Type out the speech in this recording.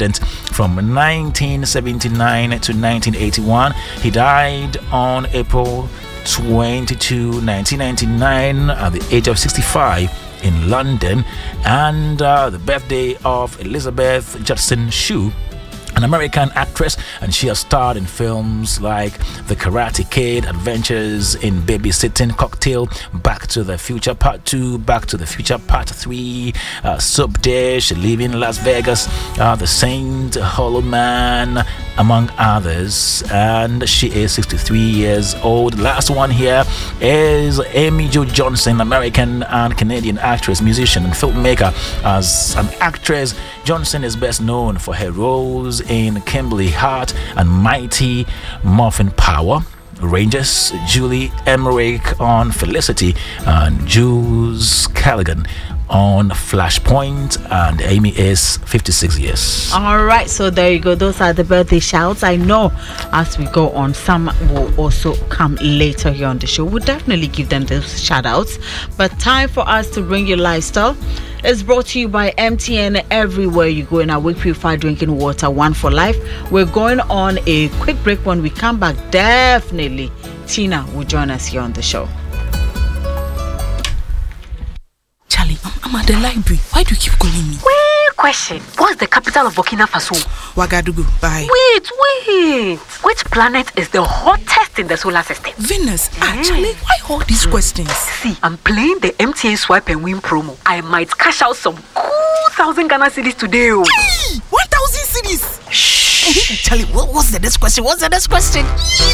president from 1979 to 1981. He died on April 22, 1999 at the age of 65 in London. And the birthday of Elizabeth Judson Shue, an American actress, and she has starred in films like The Karate Kid, Adventures in Babysitting, Cocktail, Back to the Future Part 2, Back to the Future Part 3, Soap Dish, Leaving Las Vegas, The Saint, Hollow Man, among others. And she is 63 years old. Last one here is Amy Jo Johnson, American and Canadian actress, musician, and filmmaker. As an actress, Johnson is best known for her roles in Kimberly Hart and Mighty Morphin Power Rangers, Julie Emmerich on Felicity, and Jules Callaghan on Flashpoint. And Amy is 56 years. All right, so there you go. Those are the birthday shouts. I know as we go on, some will also come later here on the show. We'll definitely give them those shout outs. But time for us to bring you lifestyle. It's brought to you by MTN. Everywhere you go in our Wake Purified Drinking Water, one for life. We're going on a quick break. When we come back, definitely Tina will join us here on the show. Charlie, I'm at the library. Why do you keep calling me? Wait, question. What's the capital of Burkina Faso? Ouagadougou. Bye. Wait. Which planet is the hottest in the solar system? Venus. Charlie, why all these questions? See, I'm playing the MTN Swipe and Win promo. I might cash out some cool 1,000 Ghana cedis today. 1,000 cedis. Shh. Charlie, what's the next question?